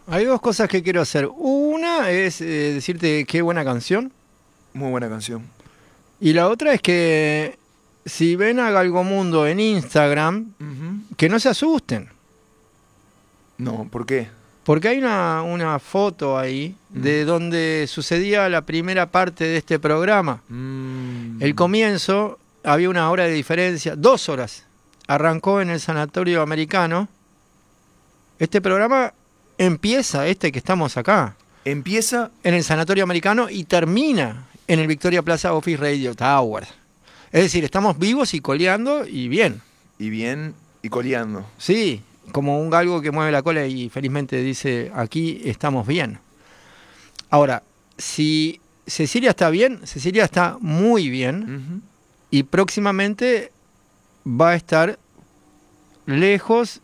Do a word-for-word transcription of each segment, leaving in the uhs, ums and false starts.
Hay dos cosas que quiero hacer. Una es eh, decirte qué buena canción. Muy buena canción. Y la otra es que si ven a Galgomundo en Instagram, Uh-huh. que no se asusten. No, ¿por qué? Porque hay una, una foto ahí Mm. de donde sucedía la primera parte de este programa. Mm. El comienzo, había una hora de diferencia, dos horas. Arrancó en el Sanatorio Americano. Este programa empieza, este que estamos acá, Empieza... en el Sanatorio Americano y termina en el Victoria Plaza Office Radio Tower. Es decir, estamos vivos y coleando y bien. Y bien, y coleando. Sí, como un galgo que mueve la cola y felizmente dice, aquí estamos bien. Ahora, si Cecilia está bien, Cecilia está muy bien Uh-huh. y próximamente va a estar lejos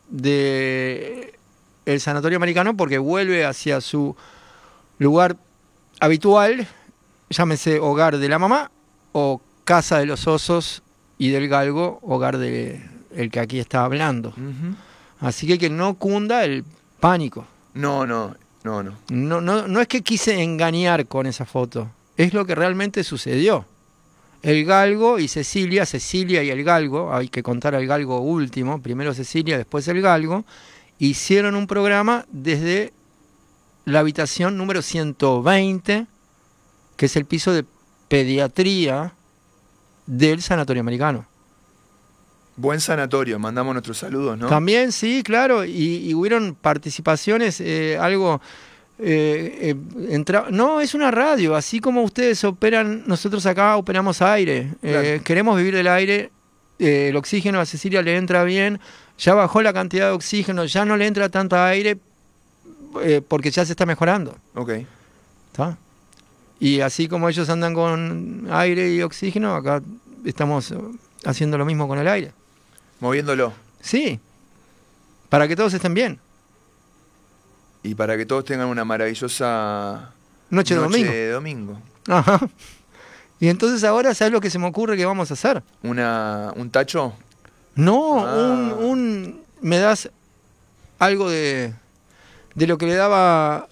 de el Sanatorio Americano porque vuelve hacia su lugar habitual, llámese hogar de la mamá o casa de los osos y del galgo, hogar de el que aquí está hablando. Uh-huh. Así que que no cunda el pánico. No, no, no, no. No, no, no es que quise engañar con esa foto, es lo que realmente sucedió. El galgo y Cecilia, Cecilia y el galgo, hay que contar al galgo último, primero Cecilia, después el galgo, hicieron un programa desde la habitación número ciento veinte, que es el piso de pediatría del Sanatorio Americano. Buen sanatorio, mandamos nuestros saludos, ¿no? También, sí, claro, y, y hubieron participaciones, eh, algo... Eh, eh, entra... No, es una radio, así como ustedes operan, nosotros acá operamos aire. Claro. Eh, queremos vivir del aire, eh, el oxígeno a Cecilia le entra bien, ya bajó la cantidad de oxígeno, ya no le entra tanto aire eh, porque ya se está mejorando. Ok. ¿Tá? Y así como ellos andan con aire y oxígeno, acá estamos haciendo lo mismo con el aire. Moviéndolo. Sí, para que todos estén bien. Y para que todos tengan una maravillosa Noche de domingo. de domingo. Ajá. Y entonces ahora, ¿sabes lo que se me ocurre que vamos a hacer? Una, ¿Un tacho? No, Ah. un, un... Me das algo de, de lo que le daba...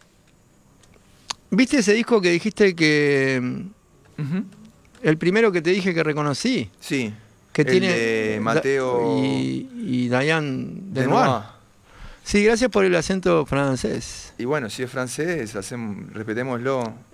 ¿Viste ese disco que dijiste que... Uh-huh. El primero que te dije que reconocí? Sí. Que el tiene... de Mateo... Y, y Diane de Denoir. Noir. Sí, gracias por el acento francés. Y bueno, si es francés, hacemos, respetémoslo.